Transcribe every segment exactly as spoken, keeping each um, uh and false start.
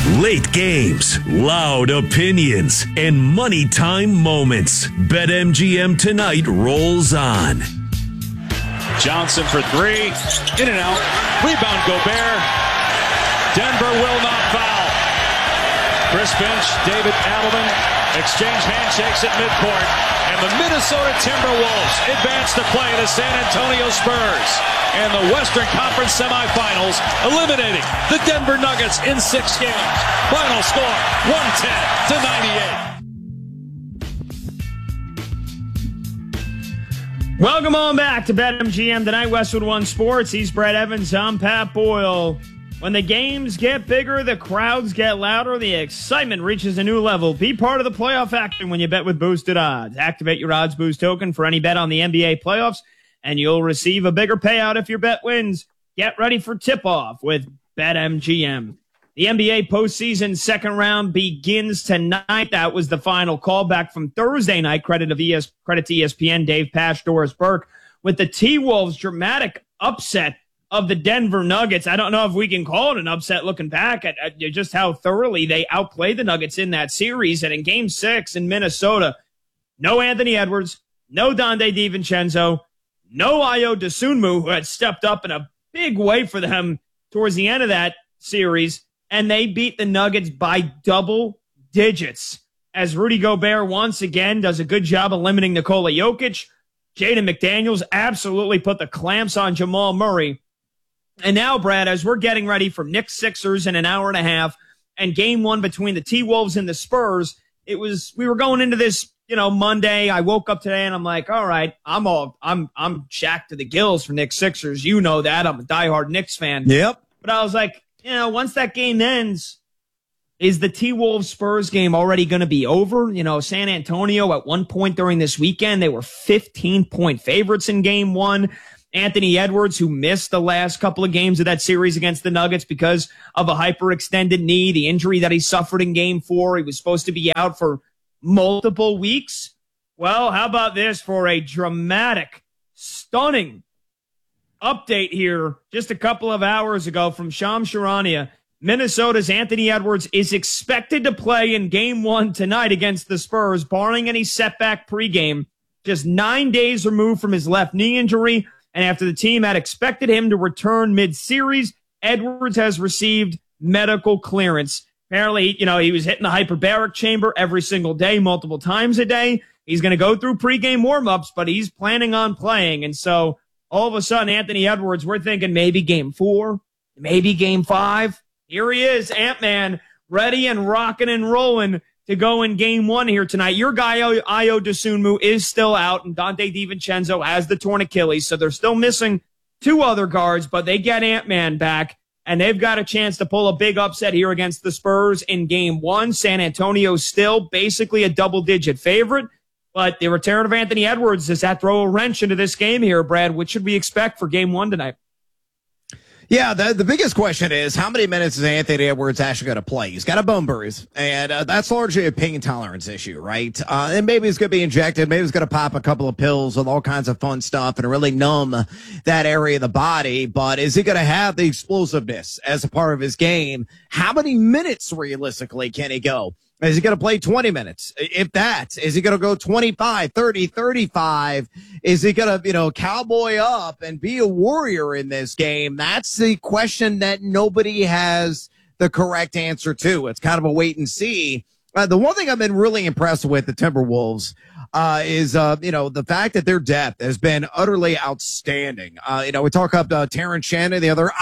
Late games, loud opinions, and money time moments. BetMGM tonight rolls on. Johnson for three. In and out. Rebound Gobert. Denver will not foul. Chris Finch, David Adelman exchange handshakes at midcourt. And the Minnesota Timberwolves advance to play the San Antonio Spurs in the Western Conference semifinals, eliminating the Denver Nuggets in six games. Final score, one ten to ninety-eight. Welcome on back to BetMGM tonight, Westwood One Sports. He's Brett Evans. I'm Pat Boyle. When the games get bigger, the crowds get louder, the excitement reaches a new level. Be part of the playoff action when you bet with boosted odds. Activate your Odds Boost token for any bet on the N B A playoffs, and you'll receive a bigger payout if your bet wins. Get ready for tip-off with BetMGM. The N B A postseason second round begins tonight. That was the final callback from Thursday night. Credit of E S, credit to E S P N, Dave Pasch, Doris Burke, with the T-Wolves' dramatic upset of the Denver Nuggets. I don't know if we can call it an upset looking back at, at just how thoroughly they outplayed the Nuggets in that series. And in game six in Minnesota, no Anthony Edwards, no Donte DiVincenzo, no Ayo Dosunmu, who had stepped up in a big way for them towards the end of that series. And they beat the Nuggets by double digits as Rudy Gobert once again does a good job of limiting Nikola Jokic. Jaden McDaniels absolutely put the clamps on Jamal Murray. And now, Brad, as we're getting ready for Knicks Sixers in an hour and a half and game one between the T-Wolves and the Spurs, it was, we were going into this, you know, Monday. I woke up today and I'm like, all right, I'm all, I'm, I'm shacked to the gills for Knicks Sixers. You know that. I'm a diehard Knicks fan. Yep. But I was like, you know, once that game ends, is the T-Wolves Spurs game already going to be over? You know, San Antonio at one point during this weekend, they were fifteen point favorites in game one. Anthony Edwards, who missed the last couple of games of that series against the Nuggets because of a hyperextended knee, the injury that he suffered in game four. He was supposed to be out for multiple weeks. Well, how about this for a dramatic, stunning update here just a couple of hours ago from Shams Charania. Minnesota's Anthony Edwards is expected to play in game one tonight against the Spurs, barring any setback pregame, just nine days removed from his left knee injury. And after the team had expected him to return mid-series, Edwards has received medical clearance. Apparently, you know, he was hitting the hyperbaric chamber every single day, multiple times a day. He's going to go through pregame warm-ups, but he's planning on playing. And so all of a sudden, Anthony Edwards, we're thinking maybe game four, maybe game five. Here he is, Ant-Man, ready and rocking and rolling to go in game one here tonight. Your guy, Ayo Dosunmu, is still out, and Donte DiVincenzo has the torn Achilles, so they're still missing two other guards, but they get Ant-Man back, and they've got a chance to pull a big upset here against the Spurs in game one. San Antonio's still basically a double-digit favorite, but the return of Anthony Edwards, does that throw a wrench into this game here, Brad? What should we expect for game one tonight? Yeah, the, the biggest question is how many minutes is Anthony Edwards actually going to play? He's got a bone bruise, and uh, that's largely a pain tolerance issue, right? Uh, and maybe he's going to be injected. Maybe he's going to pop a couple of pills with all kinds of fun stuff and really numb that area of the body. But is he going to have the explosiveness as a part of his game? How many minutes realistically can he go? Is he going to play twenty minutes? If that, is he going to go twenty-five, thirty, thirty-five? Is he going to, you know, cowboy up and be a warrior in this game? That's the question that nobody has the correct answer to. It's kind of a wait and see. Uh, the one thing I've been really impressed with the Timberwolves uh, is, uh, you know, the fact that their depth has been utterly outstanding. Uh, you know, we talk up uh, Terrence Shannon, the other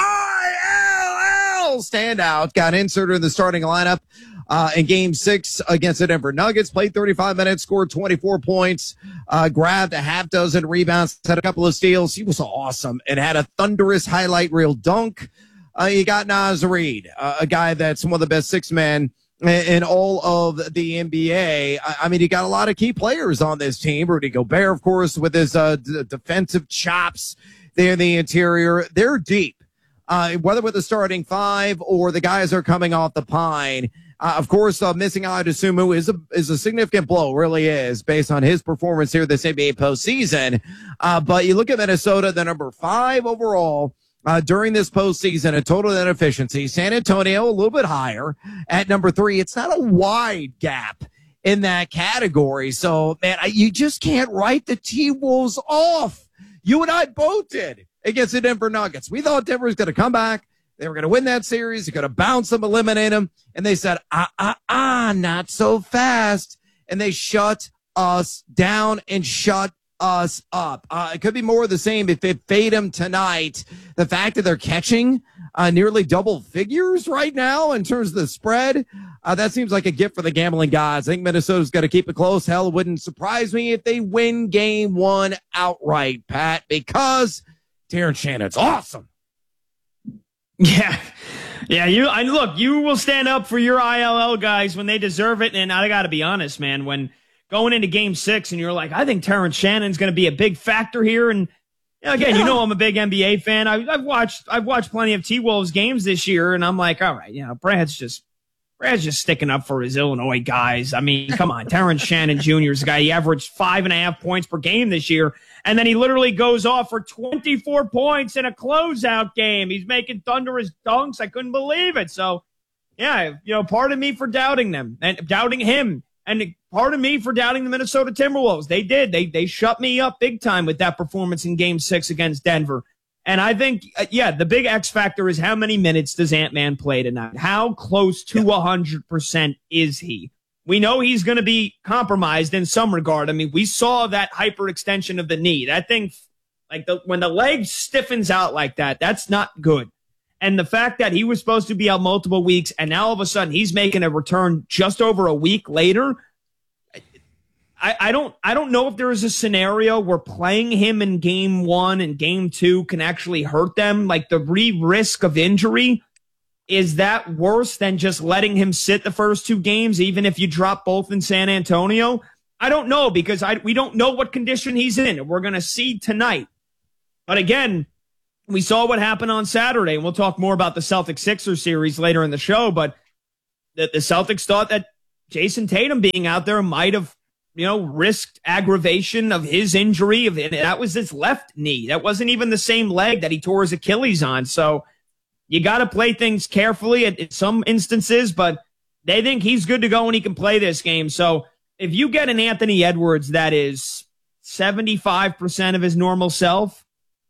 I L L standout, got inserted in the starting lineup. Uh, in game six against the Denver Nuggets, played thirty-five minutes, scored twenty-four points, uh, grabbed a half dozen rebounds, had a couple of steals. He was awesome and had a thunderous highlight reel dunk. Uh, you got Naz Reid, uh, a guy that's one of the best six men in all of the N B A. I, I mean, you got a lot of key players on this team. Rudy Gobert, of course, with his uh, d- defensive chops there in the interior. They're deep, uh, whether with the starting five or the guys that are coming off the pine. Uh, of course, uh, missing Ayo Dosunmu is a is a significant blow, really is, based on his performance here this N B A postseason. Uh, but you look at Minnesota, the number five overall uh, during this postseason in total net efficiency. San Antonio a little bit higher at number three. It's not a wide gap in that category. So, man, I, you just can't write the T-Wolves off. You and I both did against the Denver Nuggets. We thought Denver was going to come back. They were going to win that series. They're going to bounce them, eliminate them. And they said, ah, ah, ah, not so fast. And they shut us down and shut us up. Uh, it could be more of the same if they fade them tonight. The fact that they're catching uh, nearly double figures right now in terms of the spread, uh, that seems like a gift for the gambling gods. I think Minnesota's got to keep it close. Hell, it wouldn't surprise me if they win game one outright, Pat, because Terrence Shannon's awesome. Yeah. Yeah, you I look, you will stand up for your I L L guys when they deserve it. And I got to be honest, man, when going into game six and you're like, I think Terrence Shannon's going to be a big factor here. And you know, again, yeah. you know, I'm a big N B A fan. I, I've watched, I've watched plenty of T-Wolves games this year. And I'm like, all right, you know, Brad's just, Brad's just sticking up for his Illinois guys. I mean, come on. Terrence Shannon Junior is a guy. He averaged five and a half points per game this year. And then he literally goes off for twenty-four points in a closeout game. He's making thunderous dunks. I couldn't believe it. So, yeah, you know, pardon me for doubting them and doubting him. And pardon me for doubting the Minnesota Timberwolves. They did. They they shut me up big time with that performance in game six against Denver. And I think, uh, yeah, the big X factor is how many minutes does Ant-Man play tonight? How close to one hundred percent is he? We know he's going to be compromised in some regard. I mean, we saw that hyperextension of the knee. That thing, like the, when the leg stiffens out like that, that's not good. And the fact that he was supposed to be out multiple weeks and now all of a sudden he's making a return just over a week later. I, I don't, I don't know if there is a scenario where playing him in game one and game two can actually hurt them. Like the re-risk of injury. Is that worse than just letting him sit the first two games, even if you drop both in San Antonio? I don't know because I, we don't know what condition he's in. We're going to see tonight. But again, we saw what happened on Saturday, and we'll talk more about the Celtics-Sixers series later in the show, but the, the Celtics thought that Jason Tatum being out there might have, you know, risked aggravation of his injury. Of and that was his left knee. That wasn't even the same leg that he tore his Achilles on. So you got to play things carefully at, at some instances, but they think he's good to go and he can play this game. So if you get an Anthony Edwards that is seventy-five percent of his normal self,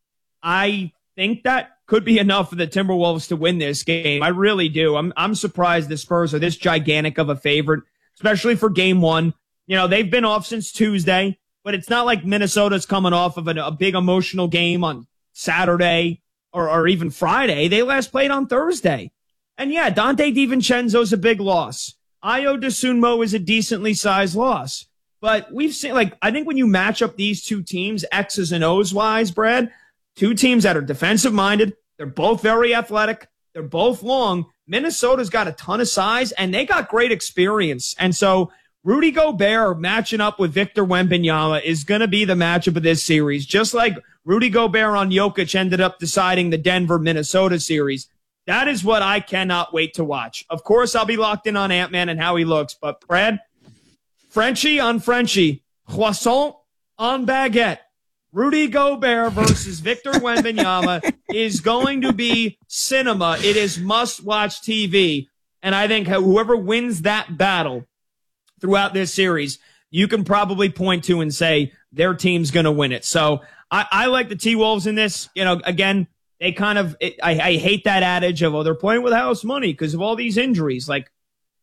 I think that could be enough for the Timberwolves to win this game. I really do. I'm I'm surprised the Spurs are this gigantic of a favorite, especially for game one. You know, they've been off since Tuesday, but it's not like Minnesota's coming off of a, a big emotional game on Saturday. Or, or even Friday. They last played on Thursday. And yeah, Dante DiVincenzo's a big loss. Ayo Dosunmu is a decently sized loss. But we've seen, like, I think when you match up these two teams, X's and O's wise, Brad, two teams that are defensive minded, they're both very athletic, they're both long. Minnesota's got a ton of size and they got great experience. And so Rudy Gobert matching up with Victor Wembanyama is going to be the matchup of this series, just like Rudy Gobert on Jokic ended up deciding the Denver-Minnesota series. That is what I cannot wait to watch. Of course, I'll be locked in on Ant-Man and how he looks, but Brad, Frenchie on Frenchie, croissant on baguette. Rudy Gobert versus Victor Wembanyama is going to be cinema. It is must-watch T V, and I think whoever wins that battle throughout this series, you can probably point to and say their team's going to win it. So I, I like the T-Wolves in this. You know, again, they kind of, it, I, I hate that adage of, oh, they're playing with house money because of all these injuries. Like,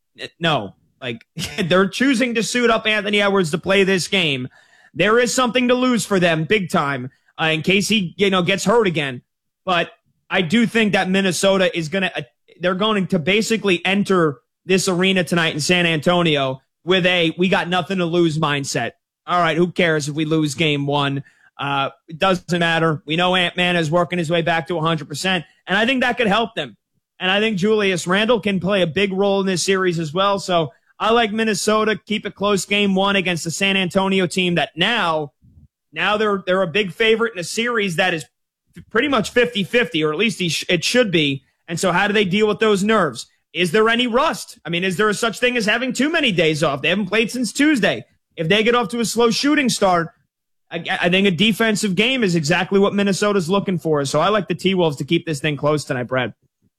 no, like they're choosing to suit up Anthony Edwards to play this game. There is something to lose for them big time uh, in case he, you know, gets hurt again. But I do think that Minnesota is going to, uh, they're going to basically enter this arena tonight in San Antonio with a we got nothing to lose mindset. All right, who cares if we lose game one? Uh, it doesn't matter. We know Ant-Man is working his way back to one hundred percent, and I think that could help them. And I think Julius Randle can play a big role in this series as well. So I like Minnesota. Keep it close game one against the San Antonio team that now, now they're they're a big favorite in a series that is pretty much fifty-fifty, or at least it should be. And so how do they deal with those nerves? Is there any rust? I mean, is there a such thing as having too many days off? They haven't played since Tuesday. If they get off to a slow shooting start, I, I think a defensive game is exactly what Minnesota's looking for. So I like the T-Wolves to keep this thing close tonight, Brad.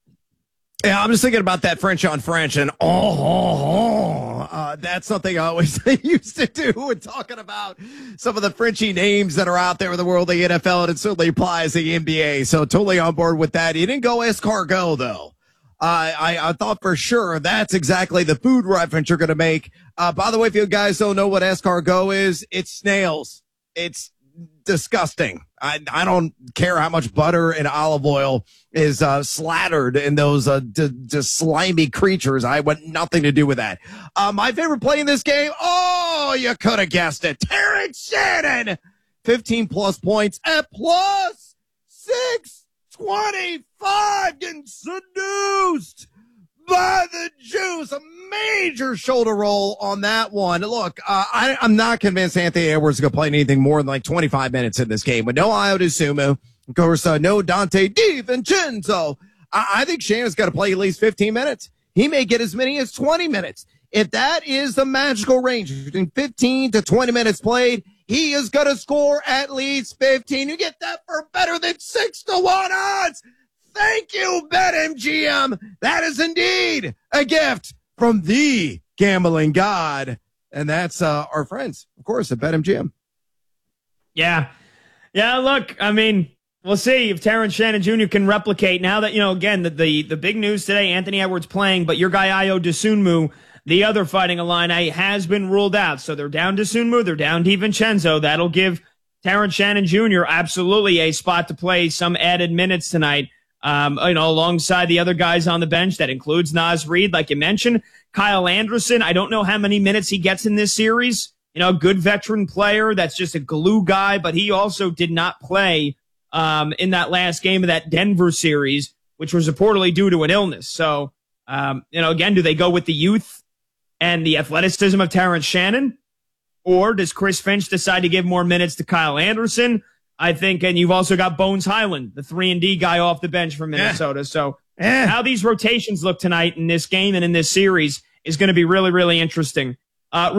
Yeah, I'm just thinking about that French on French, and oh, oh, oh uh, that's something I always used to do when talking about some of the Frenchy names that are out there in the world of the N F L, and it certainly applies to the N B A. So totally on board with that. You didn't go escargot, though. Uh, I, I thought for sure that's exactly the food reference you're going to make. Uh, by the way, if you guys don't know what escargot is, it's snails. It's disgusting. I, I don't care how much butter and olive oil is uh, slattered in those uh, d- d- slimy creatures. I want nothing to do with that. Uh, my favorite play in this game, oh, you could have guessed it. Terrence Shannon, fifteen plus points at plus six twenty-five, getting seduced by the juice. A major shoulder roll on that one. Look, uh, I, I'm not convinced Anthony Edwards is going to play anything more than like twenty-five minutes in this game. With no Ayo Dosunmu, of course, uh, no Dante DiVincenzo. I, I think Shannon's got to play at least fifteen minutes. He may get as many as twenty minutes. If that is the magical range between fifteen to twenty minutes played, he is going to score at least fifteen. You get that for better than six to one odds. Thank you, BetMGM. That is indeed a gift from the gambling god. And that's uh, our friends, of course, at BetMGM. Yeah. Yeah, look, I mean, we'll see if Terrence Shannon Junior can replicate now that, you know, again, the, the, the big news today, Anthony Edwards playing, but your guy Ayo Dosunmu, the other Fighting Illini, has been ruled out. So they're down Dosunmu, they're down DiVincenzo. That'll give Terrence Shannon Junior absolutely a spot to play some added minutes tonight. Um, you know, alongside the other guys on the bench. That includes Naz Reid, like you mentioned. Kyle Anderson, I don't know how many minutes he gets in this series. You know, good veteran player that's just a glue guy, but he also did not play um, in that last game of that Denver series, which was reportedly due to an illness. So, um, you know, again, do they go with the youth and the athleticism of Terrence Shannon? Or does Chris Finch decide to give more minutes to Kyle Anderson? I think, and you've also got Bones Highland, the three and D guy off the bench from Minnesota. Eh. So eh. how these rotations look tonight in this game and in this series is going to be really, really interesting. Uh,